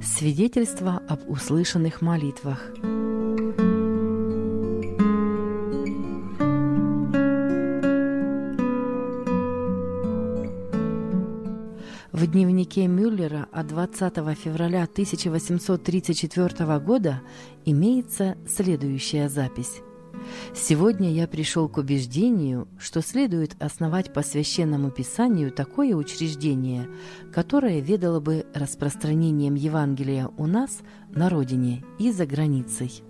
Свидетельство об услышанных молитвах. В дневнике Мюллера от 20 февраля 1834 года имеется следующая запись. «Сегодня я пришел к убеждению, что следует основать по Священному Писанию такое учреждение, которое ведало бы распространением Евангелия у нас, на родине и за границей».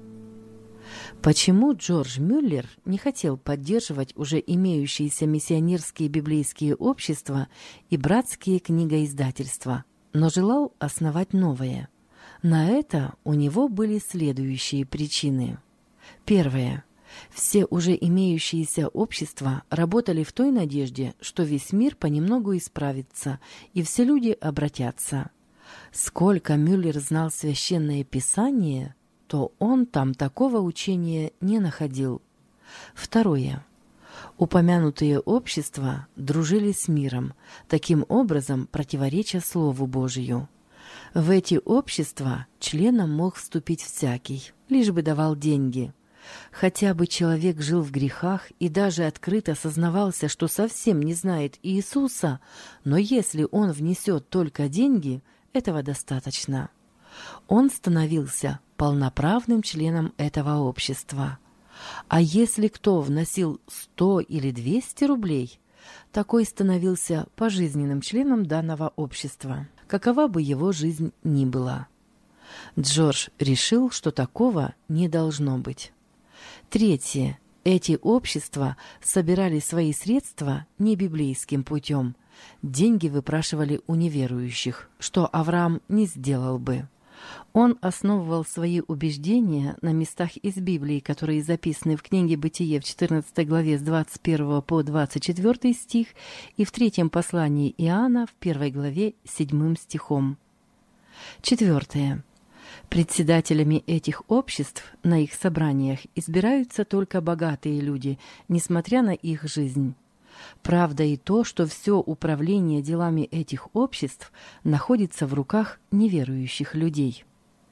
Почему Джордж Мюллер не хотел поддерживать уже имеющиеся миссионерские библейские общества и братские книгоиздательства, но желал основать новое? На это у него были следующие причины. Первое. Все уже имеющиеся общества работали в той надежде, что весь мир понемногу исправится, и все люди обратятся. Сколько Мюллер знал Священное Писание, то он там такого учения не находил. Второе. Упомянутые общества дружили с миром, таким образом противореча Слову Божию. В эти общества членом мог вступить всякий, лишь бы давал деньги. Хотя бы человек жил в грехах и даже открыто сознавался, что совсем не знает Иисуса, но если он внесет только деньги, этого достаточно. Он становился полноправным членом этого общества. А если кто вносил 100 или 200 рублей, такой становился пожизненным членом данного общества, какова бы его жизнь ни была. Джордж решил, что такого не должно быть. Третье. Эти общества собирали свои средства не библейским путем. Деньги выпрашивали у неверующих, что Авраам не сделал бы. Он основывал свои убеждения на местах из Библии, которые записаны в книге «Бытие» в 14 главе с 21 по 24 стих и в 3 послании Иоанна в 1 главе 7 стихом. Четвертое. Председателями этих обществ на их собраниях избираются только богатые люди, несмотря на их жизнь. Правда и то, что все управление делами этих обществ находится в руках неверующих людей.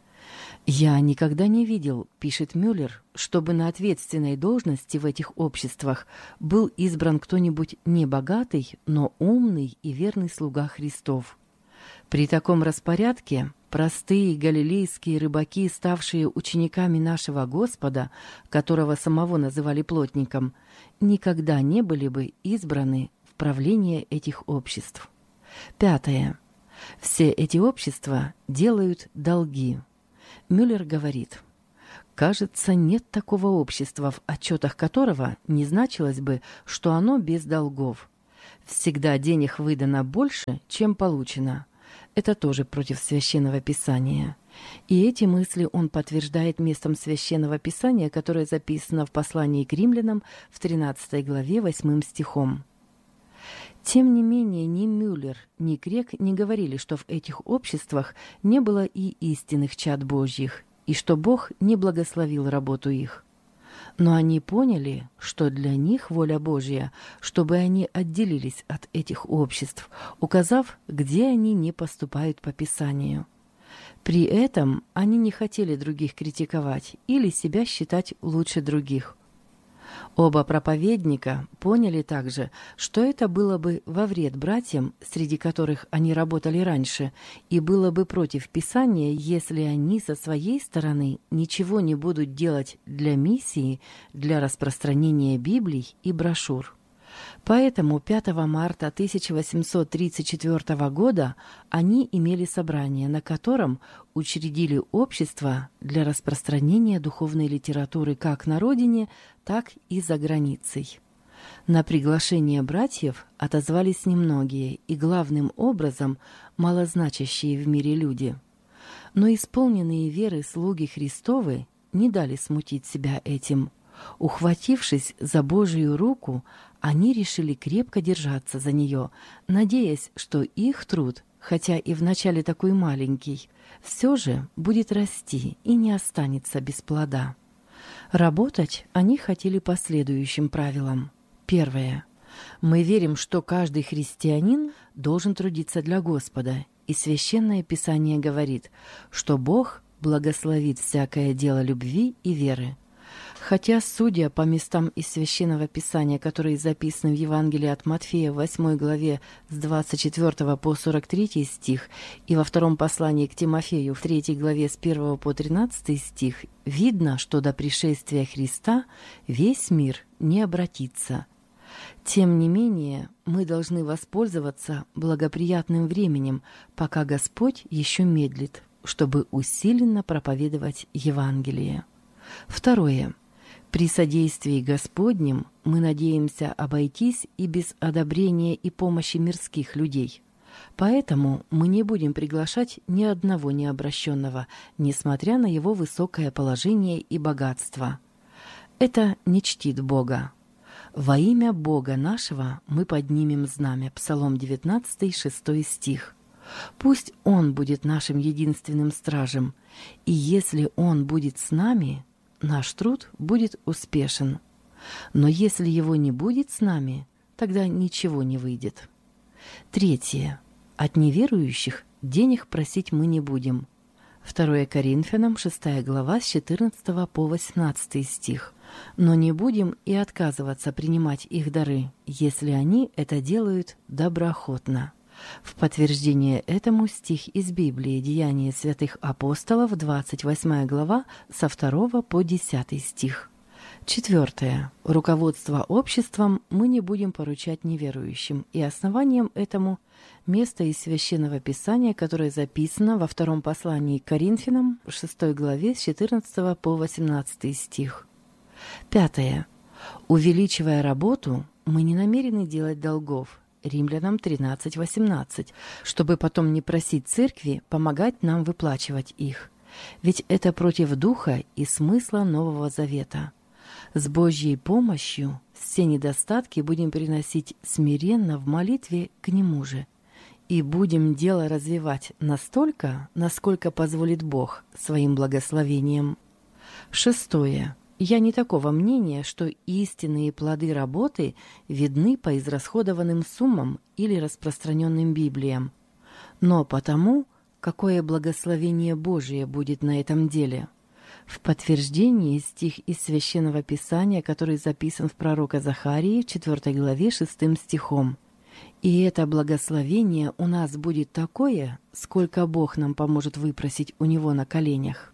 «Я никогда не видел, — пишет Мюллер, — чтобы на ответственной должности в этих обществах был избран кто-нибудь не богатый, но умный и верный слуга Христов. При таком распорядке простые галилейские рыбаки, ставшие учениками нашего Господа, которого самого называли плотником, никогда не были бы избраны в правление этих обществ. Пятое. Все эти общества делают долги. Мюллер говорит: «Кажется, нет такого общества, в отчетах которого не значилось бы, что оно без долгов. Всегда денег выдано больше, чем получено». Это тоже против Священного Писания. И эти мысли он подтверждает местом Священного Писания, которое записано в послании к римлянам в 13 главе 8 стихом. Тем не менее, ни Мюллер, ни Крек не говорили, что в этих обществах не было и истинных чад Божьих, и что Бог не благословил работу их. Но они поняли, что для них воля Божья, чтобы они отделились от этих обществ, указав, где они не поступают по Писанию. При этом они не хотели других критиковать или себя считать лучше других. Оба проповедника поняли также, что это было бы во вред братьям, среди которых они работали раньше, и было бы против Писания, если они со своей стороны ничего не будут делать для миссии, для распространения Библий и брошюр. Поэтому 5 марта 1834 года они имели собрание, на котором учредили общество для распространения духовной литературы как на родине, так и за границей. На приглашение братьев отозвались немногие и, главным образом, малозначащие в мире люди. Но исполненные веры слуги Христовы не дали смутить себя этим. Ухватившись за Божию руку, они решили крепко держаться за нее, надеясь, что их труд, хотя и вначале такой маленький, все же будет расти и не останется без плода. Работать они хотели по следующим правилам. Первое. Мы верим, что каждый христианин должен трудиться для Господа и Священное Писание говорит, что Бог благословит всякое дело любви и веры. Хотя, судя по местам из Священного Писания, которые записаны в Евангелии от Матфея в 8 главе с 24 по 43 стих и во втором послании к Тимофею в 3 главе с 1 по 13 стих, видно, что до пришествия Христа весь мир не обратится. Тем не менее, мы должны воспользоваться благоприятным временем, пока Господь еще медлит, чтобы усиленно проповедовать Евангелие. Второе. При содействии Господнем мы надеемся обойтись и без одобрения и помощи мирских людей. Поэтому мы не будем приглашать ни одного необращенного, несмотря на его высокое положение и богатство. Это не чтит Бога. «Во имя Бога нашего мы поднимем знамя» Псалом 19, 6 стих. Пусть Он будет нашим единственным стражем, и если Он будет с нами, наш труд будет успешен. Но если Его не будет с нами, тогда ничего не выйдет. Третье. От неверующих денег просить мы не будем. 2 Коринфянам 6 глава с 14 по 18 стих. Но не будем и отказываться принимать их дары, если они это делают доброохотно. В подтверждение этому стих из Библии «Деяния святых апостолов», 28 глава, со 2 по 10 стих. Четвертое. Руководство обществом мы не будем поручать неверующим, и основанием этому место из Священного Писания, которое записано во втором послании к Коринфянам, 6 главе, с 14 по 18 стих. Пятое. Увеличивая работу, мы не намерены делать долгов. Римлянам 13:18, чтобы потом не просить церкви помогать нам выплачивать их. Ведь это против духа и смысла Нового Завета. С Божьей помощью все недостатки будем приносить смиренно в молитве к Нему же. И будем дело развивать настолько, насколько позволит Бог своим благословением. Шестое. Я не такого мнения, что истинные плоды работы видны по израсходованным суммам или распространенным Библиям, но потому, какое благословение Божие будет на этом деле. В подтверждении стих из Священного Писания, который записан в пророка Захарии, 4 главе 6 стихом. «И это благословение у нас будет такое, сколько Бог нам поможет выпросить у Него на коленях».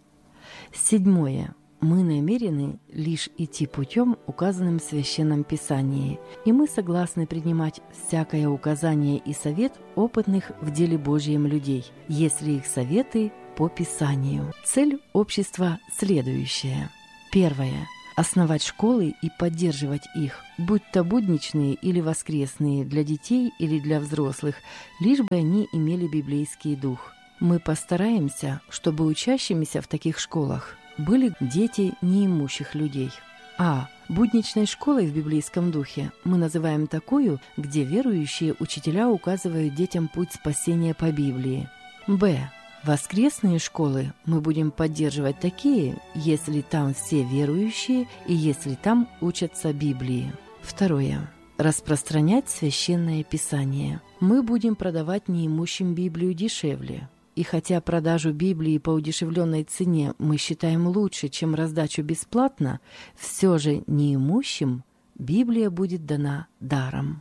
Седьмое. Мы намерены лишь идти путем, указанным в Священном Писании, и мы согласны принимать всякое указание и совет опытных в деле Божьем людей, если их советы по Писанию. Цель общества следующая. Первое. Основать школы и поддерживать их, будь то будничные или воскресные, для детей или для взрослых, лишь бы они имели библейский дух. Мы постараемся, чтобы учащимися в таких школах были дети неимущих людей. А. Будничной школой в библейском духе мы называем такую, где верующие учителя указывают детям путь спасения по Библии. Б. Воскресные школы мы будем поддерживать такие, если там все верующие и если там учатся Библии. Второе. Распространять Священное Писание. Мы будем продавать неимущим Библию дешевле. И хотя продажу Библии по удешевленной цене мы считаем лучше, чем раздачу бесплатно, все же неимущим Библия будет дана даром.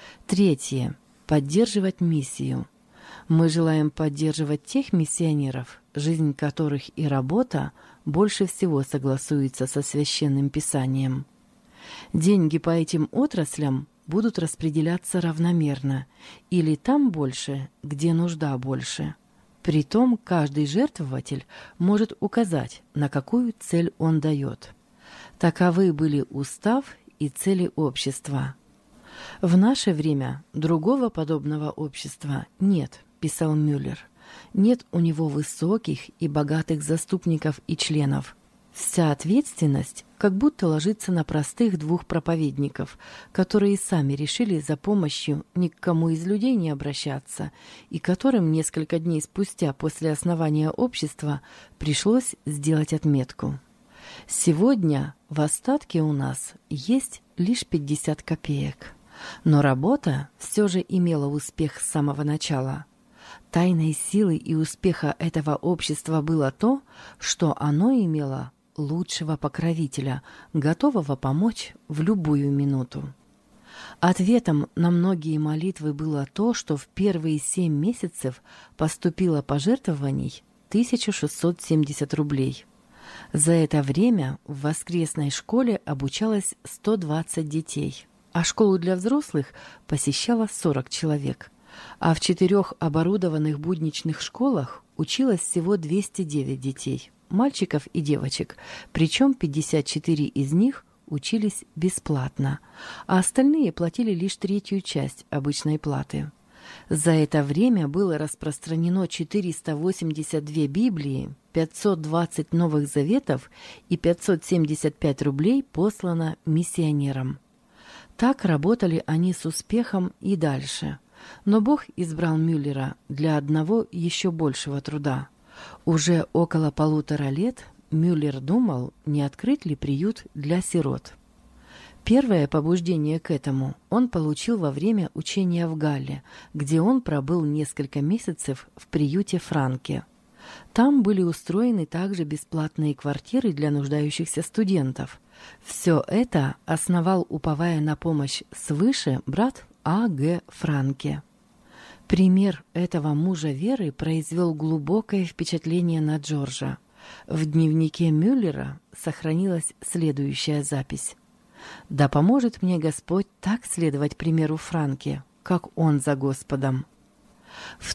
Третье. Поддерживать миссию. Мы желаем поддерживать тех миссионеров, жизнь которых и работа больше всего согласуется со Священным Писанием. Деньги по этим отраслям будут распределяться равномерно, или там больше, где нужда больше. Притом каждый жертвователь может указать, на какую цель он дает. Таковы были устав и цели общества. В наше время другого подобного общества нет, писал Мюллер. Нет у него высоких и богатых заступников и членов. Вся ответственность как будто ложится на простых двух проповедников, которые сами решили за помощью ни к кому из людей не обращаться, и которым несколько дней спустя после основания общества пришлось сделать отметку. Сегодня в остатке у нас есть лишь 50 копеек. Но работа все же имела успех с самого начала. Тайной силы и успеха этого общества было то, что оно имело лучшего покровителя, готового помочь в любую минуту. Ответом на многие молитвы было то, что в первые 7 месяцев поступило пожертвований 1670 рублей. За это время в воскресной школе обучалось 120 детей, а школу для взрослых посещало 40 человек. А в 4 оборудованных будничных школах училось всего 209 детей, мальчиков и девочек, причем 54 из них учились бесплатно, а остальные платили лишь 1/3 часть обычной платы. За это время было распространено 482 Библии, 520 Новых Заветов и 575 рублей послано миссионерам. Так работали они с успехом и дальше. Но Бог избрал Мюллера для одного еще большего труда. Уже около 1,5 лет Мюллер думал, не открыть ли приют для сирот. Первое побуждение к этому он получил во время учения в Галле, где он пробыл несколько месяцев в приюте Франке. Там были устроены также бесплатные квартиры для нуждающихся студентов. Все это основал, уповая на помощь свыше, брат А.Г. Франке. Пример этого мужа веры произвел глубокое впечатление на Джорджа. В дневнике Мюллера сохранилась следующая запись. «Да поможет мне Господь так следовать примеру Франке, как он за Господом». В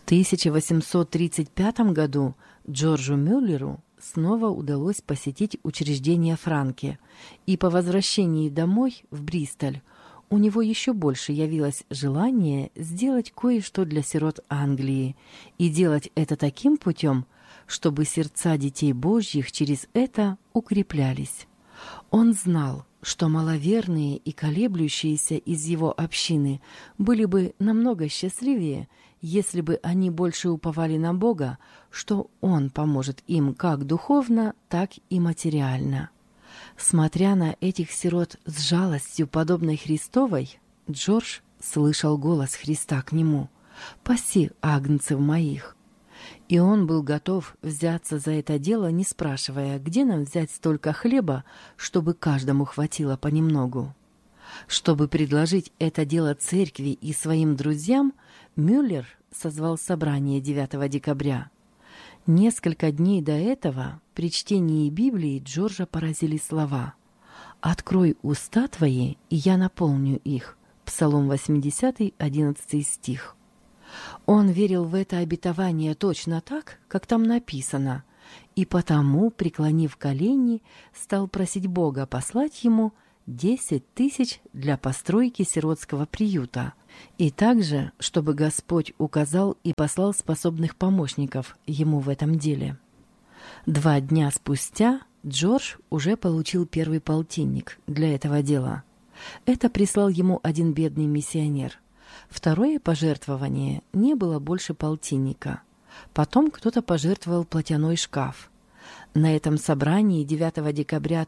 1835 году Джорджу Мюллеру снова удалось посетить учреждение Франке, и по возвращении домой в Бристоль у него еще больше явилось желание сделать кое-что для сирот Англии и делать это таким путем, чтобы сердца детей Божьих через это укреплялись. Он знал, что маловерные и колеблющиеся из его общины были бы намного счастливее, если бы они больше уповали на Бога, что Он поможет им как духовно, так и материально. Смотря на этих сирот с жалостью, подобной Христовой, Джордж слышал голос Христа к нему: «Паси агнцев моих». И он был готов взяться за это дело, не спрашивая, где нам взять столько хлеба, чтобы каждому хватило понемногу. Чтобы предложить это дело церкви и своим друзьям, Мюллер созвал собрание 9 декабря. Несколько дней до этого при чтении Библии Джорджа поразили слова: «Открой уста твои, и я наполню их». Псалом 80, 11 стих. Он верил в это обетование точно так, как там написано, и потому, преклонив колени, стал просить Бога послать ему 10 000 для постройки сиротского приюта, и также, чтобы Господь указал и послал способных помощников ему в этом деле. 2 дня спустя Джордж уже получил первый полтинник для этого дела. Это прислал ему один бедный миссионер. Второе пожертвование не было больше полтинника. Потом кто-то пожертвовал платяной шкаф. На этом собрании 9 декабря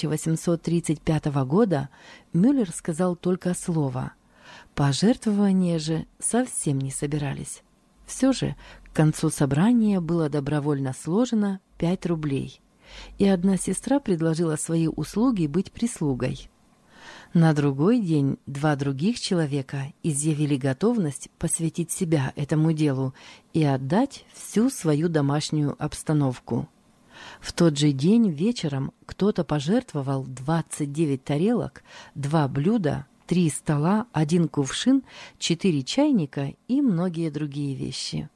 1835 года Мюллер сказал только слово. Пожертвования же совсем не собирались. Все же к концу собрания было добровольно сложено 5 рублей, и одна сестра предложила свои услуги быть прислугой. На другой день 2 других человека изъявили готовность посвятить себя этому делу и отдать всю свою домашнюю обстановку. В тот же день вечером кто-то пожертвовал 29 тарелок, 2 блюда, 3 стола, 1 кувшин, 4 чайника и многие другие вещи.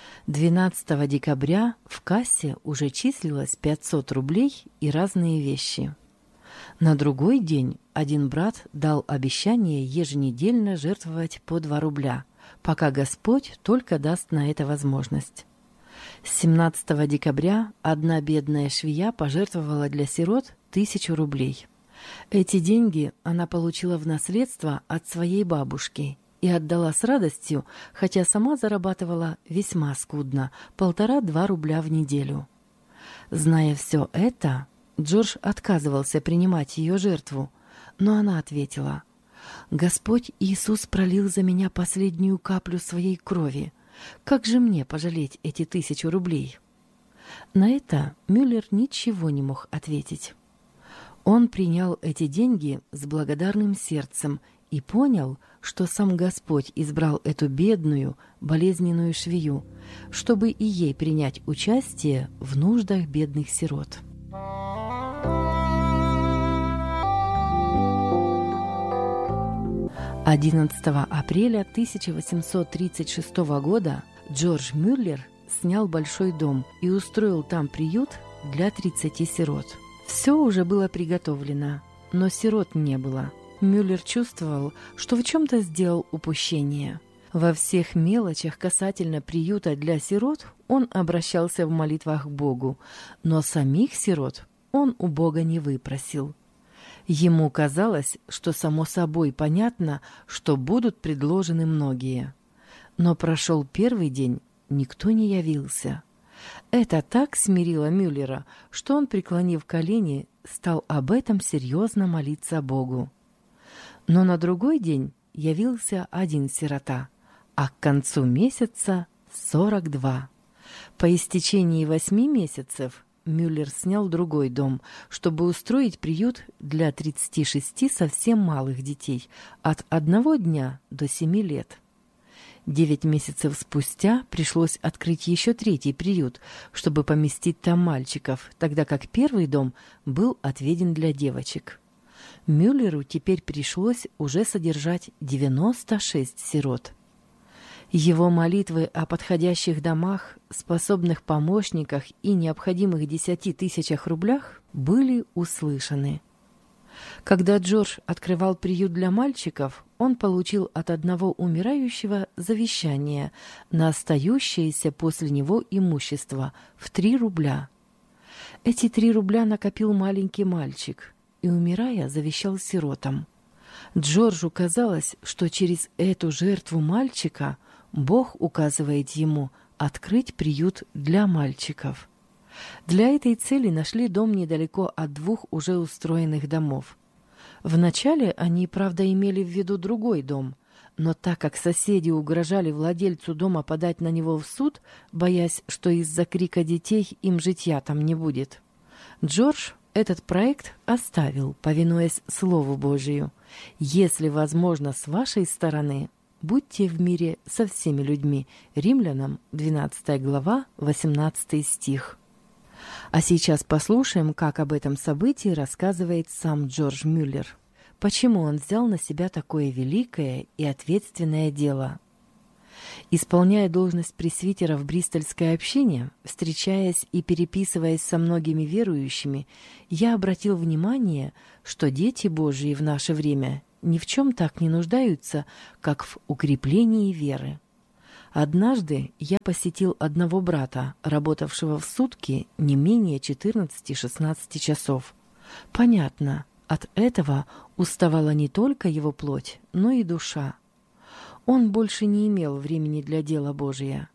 12 декабря в кассе уже числилось 500 рублей и разные вещи. На другой день один брат дал обещание еженедельно жертвовать по 2 рубля, пока Господь только даст на это возможность. 17 декабря одна бедная швея пожертвовала для сирот 1000 рублей. Эти деньги она получила в наследство от своей бабушки и отдала с радостью, хотя сама зарабатывала весьма скудно, 1,5-2 рубля в неделю. Зная все это, Джордж отказывался принимать ее жертву, но она ответила: «Господь Иисус пролил за меня последнюю каплю своей крови. Как же мне пожалеть эти 1000 рублей? На это Мюллер ничего не мог ответить. Он принял эти деньги с благодарным сердцем и понял, что сам Господь избрал эту бедную, болезненную швею, чтобы и ей принять участие в нуждах бедных сирот. — 11 апреля 1836 года Джордж Мюллер снял большой дом и устроил там приют для 30 сирот. Все уже было приготовлено, но сирот не было. Мюллер чувствовал, что в чем-то сделал упущение. Во всех мелочах касательно приюта для сирот он обращался в молитвах к Богу, но самих сирот он у Бога не выпросил. Ему казалось, что само собой понятно, что будут предложены многие. Но прошел первый день, никто не явился. Это так смирило Мюллера, что он, преклонив колени, стал об этом серьезно молиться Богу. Но на другой день явился один сирота, а к концу месяца 42. По истечении 8 месяцев Мюллер снял другой дом, чтобы устроить приют для 36 совсем малых детей от 1 дня до 7 лет. 9 месяцев спустя пришлось открыть еще 3-й приют, чтобы поместить там мальчиков, тогда как первый дом был отведен для девочек. Мюллеру теперь пришлось уже содержать 96 сирот. Его молитвы о подходящих домах, способных помощниках и необходимых 10 000 рублях были услышаны. Когда Джордж открывал приют для мальчиков, он получил от одного умирающего завещание на остающееся после него имущество в 3 рубля. Эти 3 рубля накопил маленький мальчик и, умирая, завещал сиротам. Джорджу казалось, что через эту жертву мальчика Бог указывает ему открыть приют для мальчиков. Для этой цели нашли дом недалеко от 2 уже устроенных домов. Вначале они, правда, имели в виду другой дом, но так как соседи угрожали владельцу дома подать на него в суд, боясь, что из-за крика детей им житья там не будет, Джордж этот проект оставил, повинуясь Слову Божию. «Если возможно с вашей стороны, будьте в мире со всеми людьми». Римлянам, 12 глава, 18 стих. А сейчас послушаем, как об этом событии рассказывает сам Джордж Мюллер. Почему он взял на себя такое великое и ответственное дело? Исполняя должность пресвитера в Бристольской общине, встречаясь и переписываясь со многими верующими, я обратил внимание, что дети Божии в наше время ни в чем так не нуждаются, как в укреплении веры. Однажды я посетил одного брата, работавшего в сутки не менее 14-16 часов. Понятно, от этого уставала не только его плоть, но и душа. Он больше не имел времени для дела Божия.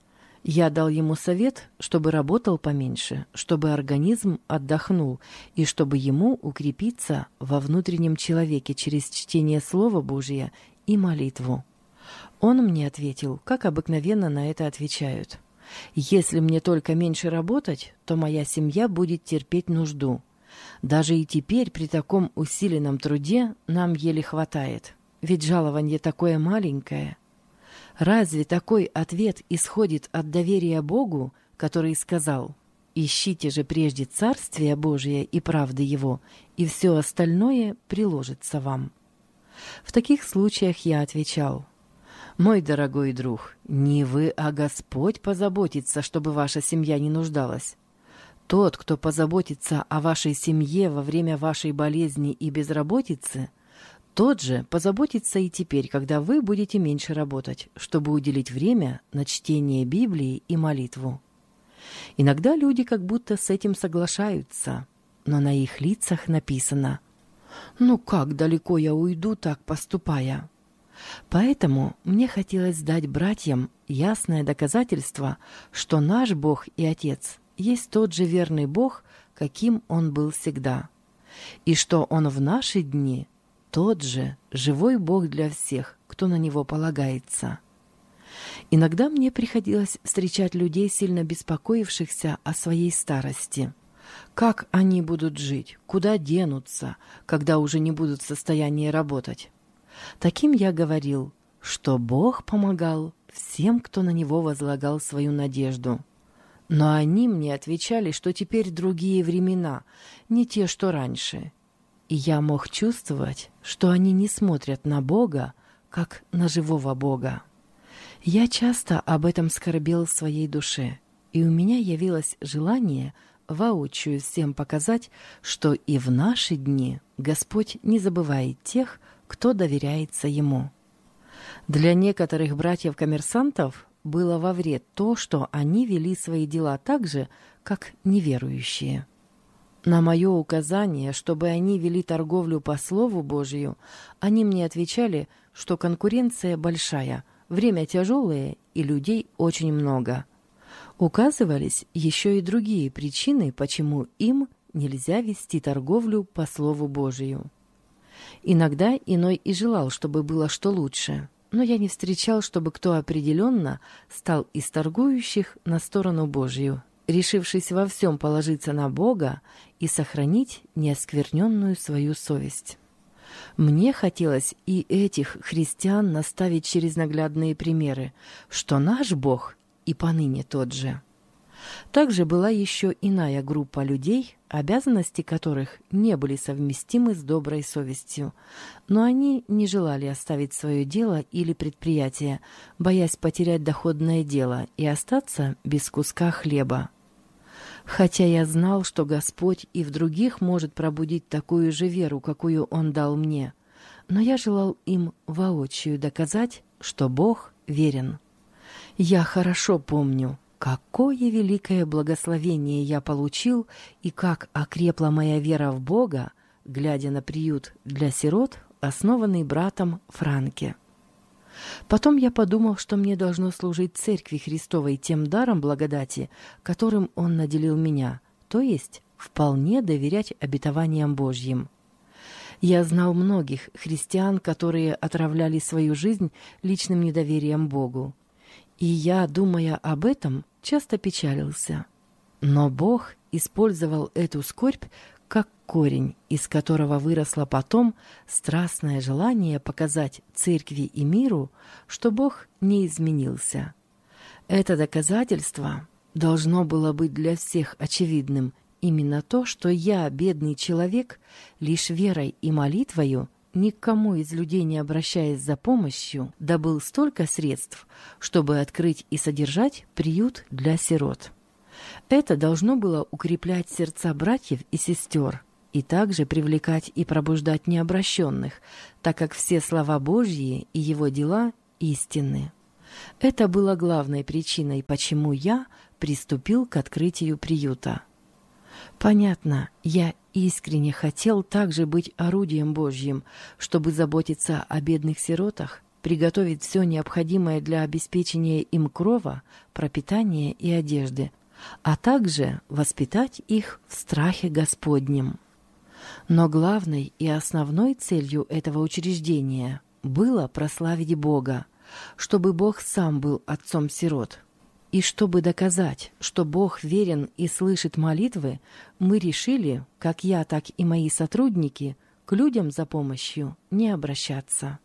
Я дал ему совет, чтобы работал поменьше, чтобы организм отдохнул и чтобы ему укрепиться во внутреннем человеке через чтение Слова Божия и молитву. Он мне ответил, как обыкновенно на это отвечают: «Если мне только меньше работать, то моя семья будет терпеть нужду. Даже и теперь при таком усиленном труде нам еле хватает, ведь жалование такое маленькое». Разве такой ответ исходит от доверия Богу, который сказал: «Ищите же прежде Царствие Божие и правды Его, и все остальное приложится вам»? В таких случаях я отвечал: «Мой дорогой друг, не вы, а Господь позаботится, чтобы ваша семья не нуждалась. Тот, кто позаботится о вашей семье во время вашей болезни и безработицы, тот же позаботится и теперь, когда вы будете меньше работать, чтобы уделить время на чтение Библии и молитву». Иногда люди как будто с этим соглашаются, но на их лицах написано: «Ну как далеко я уйду, так поступая?» Поэтому мне хотелось дать братьям ясное доказательство, что наш Бог и Отец есть тот же верный Бог, каким Он был всегда, и что Он в наши дни тот же живой Бог для всех, кто на Него полагается. Иногда мне приходилось встречать людей, сильно беспокоившихся о своей старости. Как они будут жить, куда денутся, когда уже не будут в состоянии работать? Таким я говорил, что Бог помогал всем, кто на Него возлагал свою надежду. Но они мне отвечали, что теперь другие времена, не те, что раньше. И я мог чувствовать, что они не смотрят на Бога, как на живого Бога. Я часто об этом скорбел в своей душе, и у меня явилось желание воочию всем показать, что и в наши дни Господь не забывает тех, кто доверяется Ему. Для некоторых братьев-коммерсантов было во вред то, что они вели свои дела так же, как неверующие. На мое указание, чтобы они вели торговлю по Слову Божию, они мне отвечали, что конкуренция большая, время тяжелое и людей очень много. Указывались еще и другие причины, почему им нельзя вести торговлю по Слову Божию. Иногда иной и желал, чтобы было что лучше, но я не встречал, чтобы кто определенно стал из торгующих на сторону Божию, решившись во всем положиться на Бога и сохранить неоскверненную свою совесть. Мне хотелось и этих христиан наставить через наглядные примеры, что наш Бог и поныне тот же. Также была еще иная группа людей, обязанности которых не были совместимы с доброй совестью, но они не желали оставить свое дело или предприятие, боясь потерять доходное дело и остаться без куска хлеба. Хотя я знал, что Господь и в других может пробудить такую же веру, какую Он дал мне, но я желал им воочию доказать, что Бог верен. Я хорошо помню, какое великое благословение я получил и как окрепла моя вера в Бога, глядя на приют для сирот, основанный братом Франке. Потом я подумал, что мне должно служить Церкви Христовой тем даром благодати, которым Он наделил меня, то есть вполне доверять обетованиям Божьим. Я знал многих христиан, которые отравляли свою жизнь личным недоверием Богу. И я, думая об этом, часто печалился. Но Бог использовал эту скорбь как корень, из которого выросло потом страстное желание показать церкви и миру, что Бог не изменился. Это доказательство должно было быть для всех очевидным, именно то, что я, бедный человек, лишь верой и молитвою, никому из людей не обращаясь за помощью, добыл столько средств, чтобы открыть и содержать приют для сирот. Это должно было укреплять сердца братьев и сестер и также привлекать и пробуждать необращенных, так как все слова Божьи и Его дела истинны. Это было главной причиной, почему я приступил к открытию приюта. Понятно, я искренне хотел также быть орудием Божьим, чтобы заботиться о бедных сиротах, приготовить все необходимое для обеспечения им крова, пропитания и одежды, а также воспитать их в страхе Господнем. Но главной и основной целью этого учреждения было прославить Бога, чтобы Бог сам был отцом сирот. И чтобы доказать, что Бог верен и слышит молитвы, мы решили, как я, так и мои сотрудники, к людям за помощью не обращаться.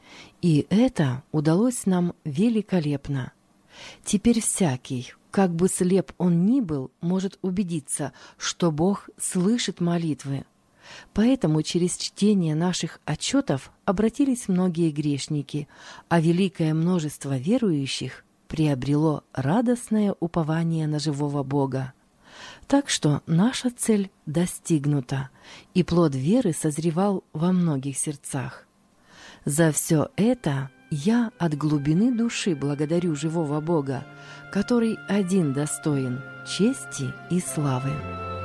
И это удалось нам великолепно. Теперь всякий, как бы слеп он ни был, может убедиться, что Бог слышит молитвы. Поэтому через чтение наших отчетов обратились многие грешники, а великое множество верующих приобрело радостное упование на живого Бога. Так что наша цель достигнута, и плод веры созревал во многих сердцах. За все это я от глубины души благодарю живого Бога, который один достоин чести и славы.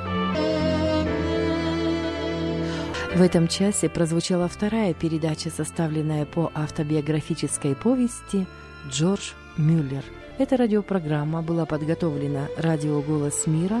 В этом часе прозвучала вторая передача, составленная по автобиографической повести Джордж Мюллер. Эта радиопрограмма была подготовлена радио «Голос мира»